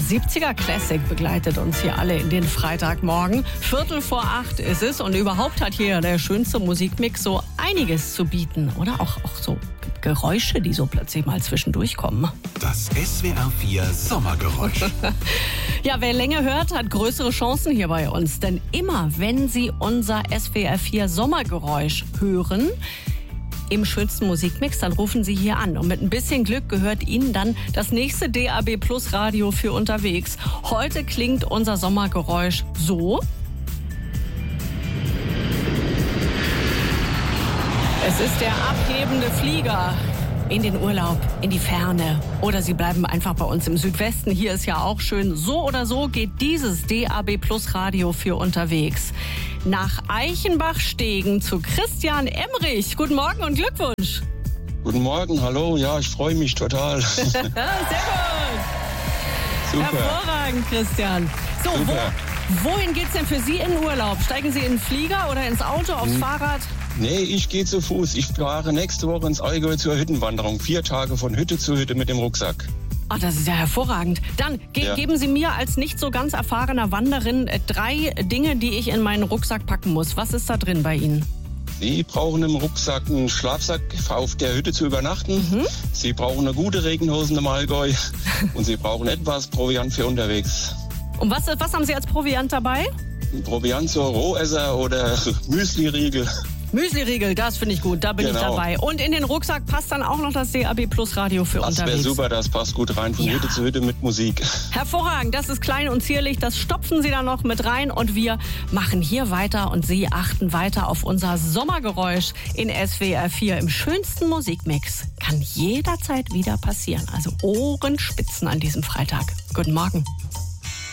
70er Classic begleitet uns hier alle in den Freitagmorgen. 7:45 ist es und überhaupt hat hier der schönste Musikmix so einiges zu bieten. Oder auch so Geräusche, die so plötzlich mal zwischendurch kommen. Das SWR 4 Sommergeräusch. Ja, wer länger hört, hat größere Chancen hier bei uns. Denn immer, wenn Sie unser SWR 4 Sommergeräusch hören, im schönsten Musikmix, dann rufen Sie hier an. Und mit ein bisschen Glück gehört Ihnen dann das nächste DAB Plus Radio für unterwegs. Heute klingt unser Sommergeräusch so. Es ist der abhebende Flieger in den Urlaub, in die Ferne. Oder Sie bleiben einfach bei uns im Südwesten. Hier ist ja auch schön. So oder so geht dieses DAB Plus Radio für unterwegs. Nach Eichenbach-Stegen zu Christian Emrich. Guten Morgen und Glückwunsch. Guten Morgen, hallo. Ja, ich freue mich total. Sehr gut. Super. Hervorragend, Christian. So, Super. Wohin geht's denn für Sie in den Urlaub? Steigen Sie in den Flieger oder ins Auto, aufs Fahrrad? Nee, ich gehe zu Fuß. Ich fahre nächste Woche ins Allgäu zur Hüttenwanderung. 4 Tage von Hütte zu Hütte mit dem Rucksack. Ach, das ist ja hervorragend. Dann geben Sie mir als nicht so ganz erfahrener Wanderin 3 Dinge, die ich in meinen Rucksack packen muss. Was ist da drin bei Ihnen? Sie brauchen im Rucksack einen Schlafsack, auf der Hütte zu übernachten. Sie brauchen eine gute Regenhose im Allgäu. Und Sie brauchen etwas Proviant für unterwegs. Und was haben Sie als Proviant dabei? Proviant so Rohesser oder Müsli-Riegel. Müsli-Riegel, das finde ich gut, da bin ich dabei. Und in den Rucksack passt dann auch noch das DAB Plus Radio für unterwegs. Das wäre super, das passt gut rein, von Hütte zu Hütte mit Musik. Hervorragend, das ist klein und zierlich, das stopfen Sie dann noch mit rein und wir machen hier weiter und Sie achten weiter auf unser Sommergeräusch in SWR 4 im schönsten Musikmix. Kann jederzeit wieder passieren, also Ohrenspitzen an diesem Freitag. Guten Morgen.